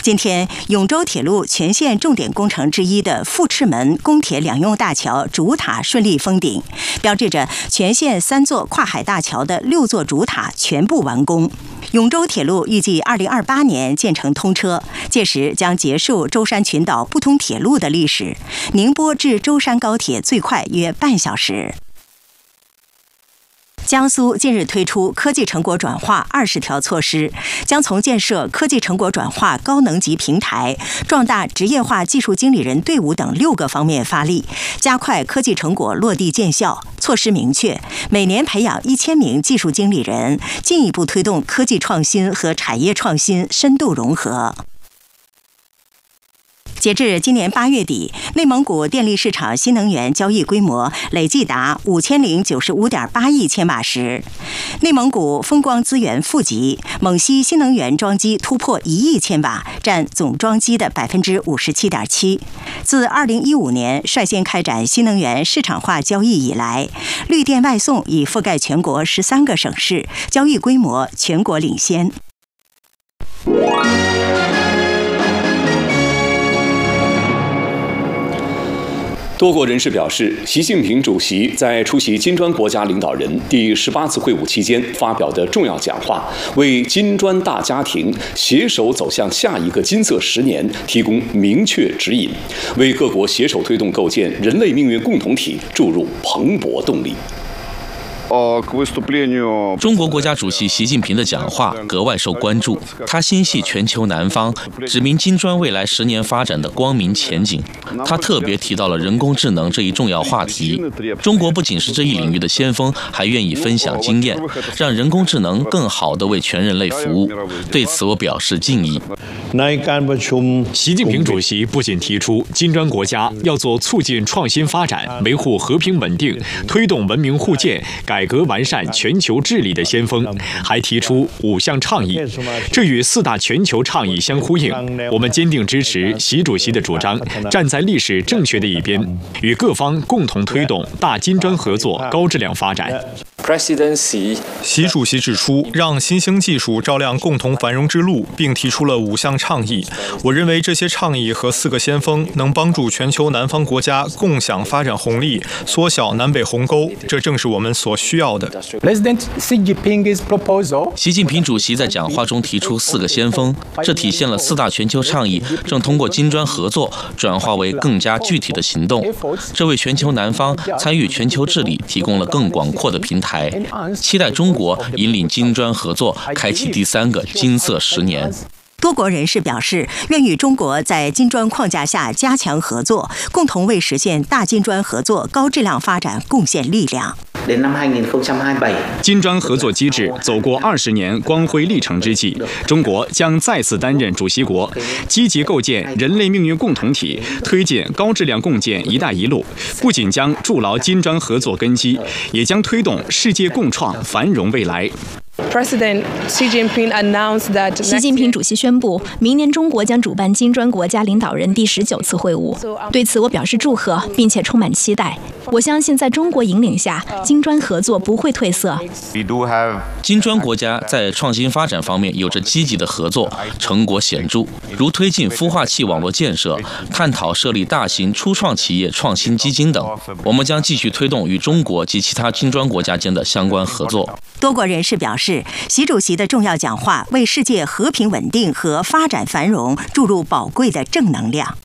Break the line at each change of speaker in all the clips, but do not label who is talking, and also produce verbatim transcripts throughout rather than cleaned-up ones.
今天，永州铁路全线重点工程之一的富赤门公铁两用大桥主塔顺利封顶，标志着全线三座跨海大桥的六座主塔全部完工。永州铁路预计二零二八年建成通车，届时将结束舟山群岛不通铁路的历史。宁波至舟山高铁最快约半小时。江苏近日推出科技成果转化二十条措施，将从建设科技成果转化高能级平台、壮大职业化技术经理人队伍等六个方面发力，加快科技成果落地见效。措施明确，每年培养一千名技术经理人，进一步推动科技创新和产业创新深度融合。截至今年八月底，内蒙古电力市场新能源交易规模累计达五千零九十五点八亿千瓦时，内蒙古风光资源富集，蒙西新能源装机突破一亿千瓦，占总装机的百分之五十七点七。自二零一五年率先开展新能源市场化交易以来，绿电外送已覆盖全国十三个省市，交易规模全国领先。
多国人士表示，习近平主席在出席金砖国家领导人第十八次会晤期间发表的重要讲话，为金砖大家庭携手走向下一个金色十年提供明确指引，为各国携手推动构建人类命运共同体注入蓬勃动力。
中国国家主席习近平的讲话格外受关注，他心系全球南方，指明金砖未来十年发展的光明前景。他特别提到了人工智能这一重要话题。中国不仅是这一领域的先锋，还愿意分享经验，让人工智能更好地为全人类服务。对此，我表示敬意。
习近平主席不仅提出金砖国家要做促进创新发展、维护和平稳定、推动文明互鉴、改革完善全球治理的先锋，还提出五项倡议，这与四大全球倡议相呼应。我们坚定支持习主席的主张，站在历史正确的一边，与各方共同推动大金砖合作高质量发展。
习主席指出，让新兴技术照亮共同繁荣之路，并提出了五项倡议。我认为这些倡议和四个先锋能帮助全球南方国家共享发展红利，缩小南北鸿沟，这正是我们所需要的。
习近平主席在讲话中提出四个先锋，这体现了四大全球倡议正通过金砖合作转化为更加具体的行动，这为全球南方参与全球治理提供了更广阔的平台。期待中国引领金砖合作开启第三个金色十年。
多国人士表示，愿与中国在金砖框架下加强合作，共同为实现大金砖合作高质量发展贡献力量。
金砖合作机制走过二十年光辉历程之际，中国将再次担任主席国，积极构建人类命运共同体，推进高质量共建“一带一路”，不仅将筑牢金砖合作根基，也将推动世界共创繁荣未来。
习近平主席宣布，明年中国将主办金砖国家领导人第十九次会晤。对此，我表示祝贺，并且充满期待。我相信，在中国引领下，金砖合作不会褪色。
金砖国家在创新发展方面有着积极的合作，成果显著，如推进孵化器网络建设、探讨设立大型初创企业创新基金等。我们将继续推动与中国及其他金砖国家间的相关合作。
多国人士表示，习主席的重要讲话为世界和平稳定和发展繁荣注入宝贵的正能量。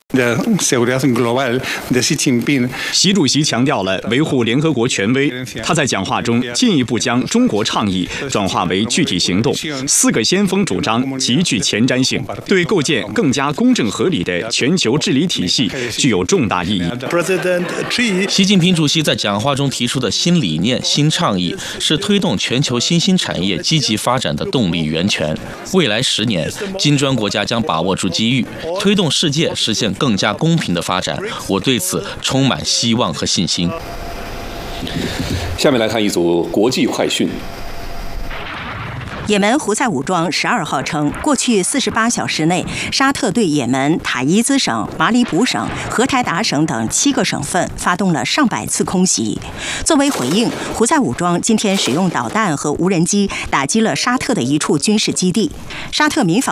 习主席强调了维护联合国权威，他在讲话中进一步将中国倡议转化为具体行动。四个先锋主张极具前瞻性，对构建更加公正合理的全球治理体系具有重大意义。
习近平主席在讲话中提出的新理念、新倡议，是推动全球新兴产业积极发展的动力源泉。未来十年，金砖国家将把握住机遇，推动世界实现更加公平的发展，我对此充满希望和信心。
下面来看一组国际快讯。
也门胡塞武装十二号称，过去四十八小时内，沙特对也门塔伊兹省、马里卜省、荷台达省等七个省份发动了上百次空袭。作为回应，胡塞武装今天使用导弹和无人机打击了沙特的一处军事基地。沙特民防